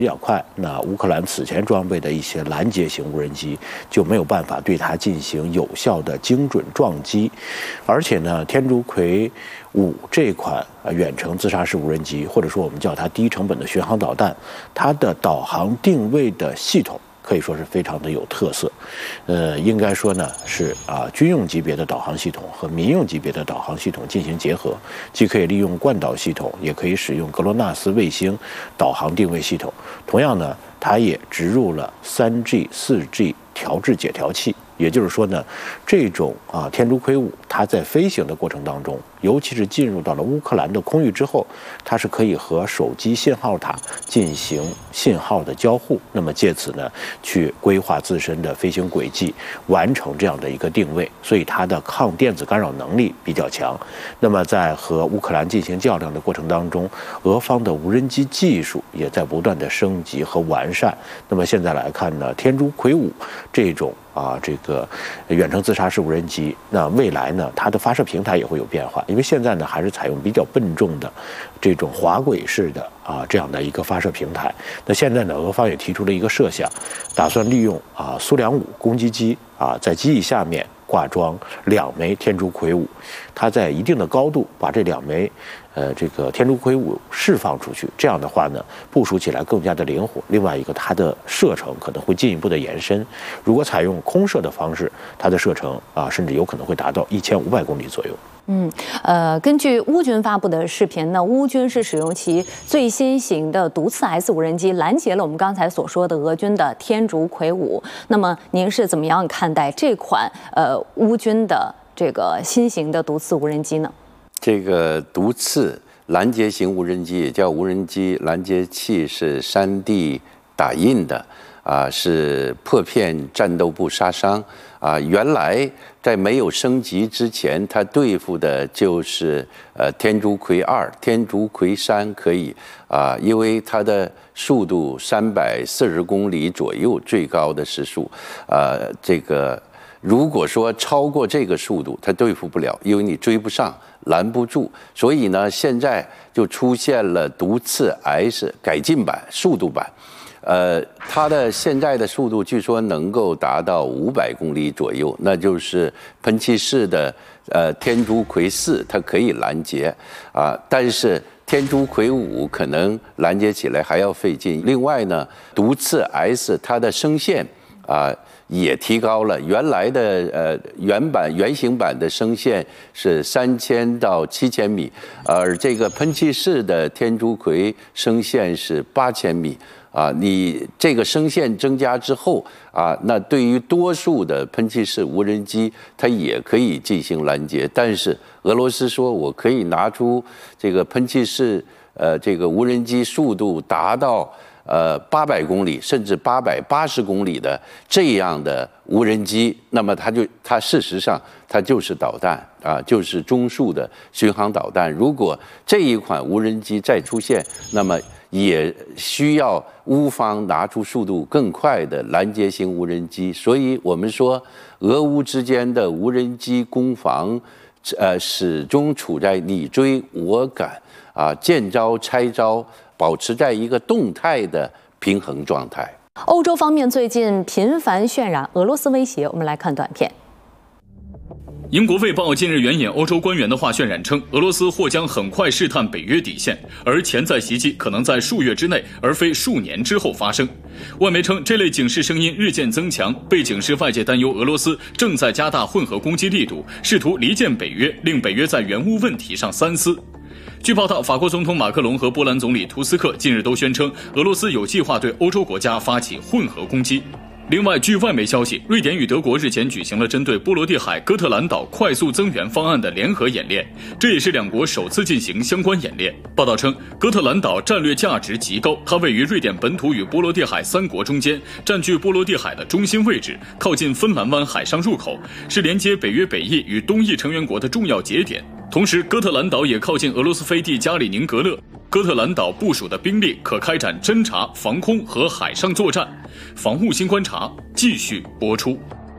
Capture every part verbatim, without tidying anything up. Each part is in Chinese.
比较快，那乌克兰此前装备的一些拦截型无人机就没有办法对它进行有效的精准撞击，而且呢，天竺葵五这款啊远程自杀式无人机，或者说我们叫它低成本的巡航导弹，它的导航定位的系统可以说是非常的有特色，呃，应该说呢是啊军用级别的导航系统和民用级别的导航系统进行结合，既可以利用惯导系统，也可以使用格罗纳斯卫星导航定位系统。同样呢，它也植入了 三 G、四 G 调制解调器。也就是说呢，这种啊天竺葵五，它在飞行的过程当中，尤其是进入到了乌克兰的空域之后，它是可以和手机信号塔进行信号的交互，那么借此呢，去规划自身的飞行轨迹，完成这样的一个定位，所以它的抗电子干扰能力比较强。那么在和乌克兰进行较量的过程当中，俄方的无人机技术也在不断的升级和完善。那么现在来看呢，天竺葵五这种啊，这个远程自杀式无人机，那未来呢，它的发射平台也会有变化，因为现在呢还是采用比较笨重的这种滑轨式的啊这样的一个发射平台。那现在呢，俄方也提出了一个设想，打算利用啊苏两五攻击机啊在机翼下面挂装两枚天竺葵五，它在一定的高度把这两枚呃这个天竺葵五释放出去，这样的话呢，部署起来更加的灵活。另外一个，它的射程可能会进一步的延伸。如果采用空射的方式，它的射程啊，甚至有可能会达到一千五百公里左右。 嗯，呃，根据乌军发布的视频呢，乌军是使用其最新型的毒刺 S 无人机拦截了我们刚才所说的俄军的天竺葵五。那么您是怎么样看待这款呃乌军的这个新型的毒刺无人机呢？ 这个毒刺拦截型无人机也叫无人机拦截器，是 三 D 打印的啊，是破片战斗部杀伤啊。原来在没有升级之前，它对付的就是呃天竺葵二、天竺葵三可以啊，因为它的速度三百四十公里左右，最高的时速啊，这个如果说超过这个速度，它对付不了，因为你追不上。拦不住，所以呢，现在就出现了毒刺 S 改进版、速度版，呃，它的现在的速度据说能够达到五百公里左右，那就是喷气式的呃天竺葵四，它可以拦截啊，但是天竺葵五可能拦截起来还要费劲。另外呢，毒刺 S 它的声线啊。也提高了，原来的呃原版原型版的声线是三千到七千米，而这个喷气式的天竺葵声线是八千米啊。你这个声线增加之后啊，那对于多数的喷气式无人机，它也可以进行拦截。但是俄罗斯说，我可以拿出这个喷气式呃这个无人机速度达到。呃，八百公里甚至八百八十公里的这样的无人机，那么它就它事实上它就是导弹啊，就是中速的巡航导弹。如果这一款无人机再出现，那么也需要乌方拿出速度更快的拦截型无人机。所以我们说，俄乌之间的无人机攻防，呃，始终处在你追我赶啊，见招拆招。保持在一个动态的平衡状态。 欧洲方面最近频繁渲染俄罗斯威胁，我们来看短片。 英国《卫报》近日援引欧洲官员的话渲染称，俄罗斯或将很快试探北约底线，而潜在袭击可能在数月之内，而非数年之后发生。外媒称，这类警示声音日渐增强，背景是外界担忧俄罗斯正在加大混合攻击力度，试图离间北约，令北约在援乌问题上三思。据报道，法国总统马克龙和波兰总理图斯克近日都宣称，俄罗斯有计划对欧洲国家发起混合攻击。另外，据外媒消息，瑞典与德国日前举行了针对波罗的海哥特兰岛快速增援方案的联合演练，这也是两国首次进行相关演练。报道称，哥特兰岛战略价值极高，它位于瑞典本土与波罗的海三国中间，占据波罗的海的中心位置，靠近芬兰湾海上入口，是连接北约北翼与东翼成员国的重要节点。同时，哥特兰岛也靠近俄罗斯飞地加里宁格勒，哥特兰岛部署的兵力可开展侦察、防空和海上作战。防务新观察继续播出。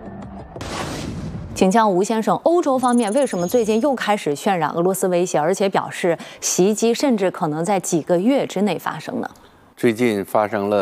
请教吴先生，欧洲方面为什么最近又开始渲染俄罗斯威胁，而且表示袭击甚至可能在几个月之内发生呢？ 最近发生了